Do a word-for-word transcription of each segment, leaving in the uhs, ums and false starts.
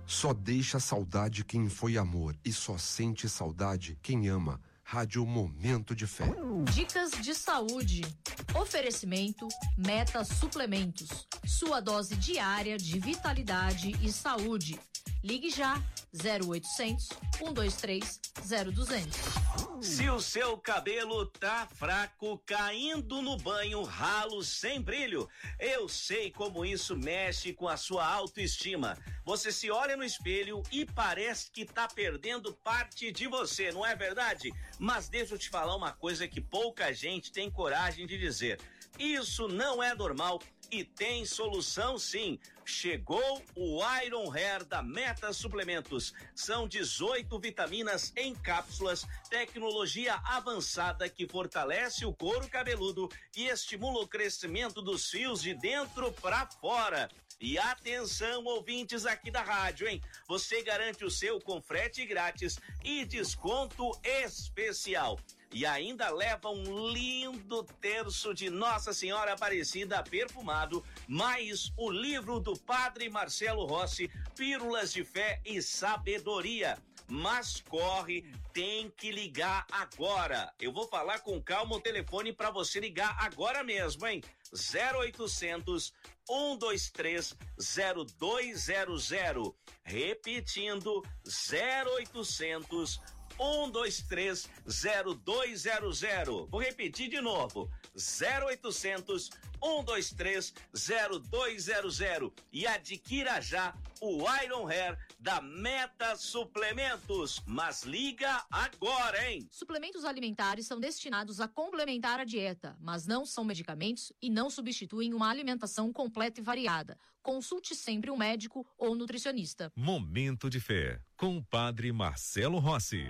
Só deixa saudade quem foi amor e só sente saudade quem ama. Rádio Momento de Fé. Dicas de saúde. Oferecimento Meta Suplementos. Sua dose diária de vitalidade e saúde. Ligue já zero oitocentos, um dois três, zero duzentos. Se o seu cabelo tá fraco, caindo no banho, ralo, sem brilho, eu sei como isso mexe com a sua autoestima. Você se olha no espelho e parece que tá perdendo parte de você, não é verdade? Mas deixa eu te falar uma coisa que pouca gente tem coragem de dizer. Isso não é normal. E tem solução sim. Chegou o Iron Hair da Meta Suplementos. São dezoito vitaminas em cápsulas, tecnologia avançada que fortalece o couro cabeludo e estimula o crescimento dos fios de dentro para fora. E atenção, ouvintes aqui da rádio, hein? Você garante o seu com frete grátis e desconto especial. E ainda leva um lindo terço de Nossa Senhora Aparecida perfumado, mais o livro do Padre Marcelo Rossi, Pílulas de Fé e Sabedoria. Mas corre, tem que ligar agora. Eu vou falar com calma o telefone para você ligar agora mesmo, hein? zero oitocentos, um dois três, zero dois zero zero. Repetindo, zero oitocentos, um dois três, zero dois zero zero. Vou repetir de novo. zero oitocentos, um dois três, zero dois zero zero. E adquira já o Iron Hair da Meta Suplementos. Mas liga agora, hein? Suplementos alimentares são destinados a complementar a dieta, mas não são medicamentos e não substituem uma alimentação completa e variada. Consulte sempre um médico ou nutricionista. Momento de Fé, com o Padre Marcelo Rossi.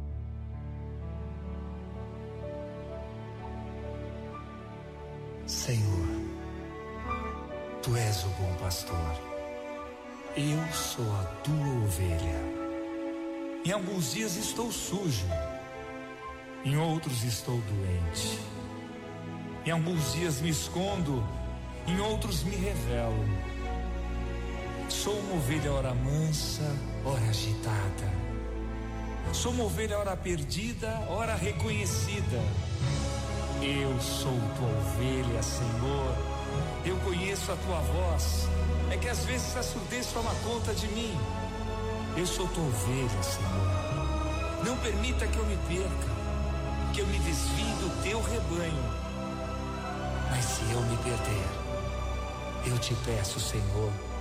Senhor, Tu és o bom pastor. Eu sou a Tua ovelha. Em alguns dias estou sujo, em outros estou doente. Em alguns dias me escondo, em outros me revelo. Sou uma ovelha ora mansa, ora agitada. Sou uma ovelha ora perdida, ora reconhecida. Eu sou tua ovelha, Senhor. Eu conheço a tua voz. É que às vezes a surdez toma conta de mim. Eu sou tua ovelha, Senhor. Não permita que eu me perca, que eu me desvie do teu rebanho. Mas se eu me perder, eu te peço, Senhor,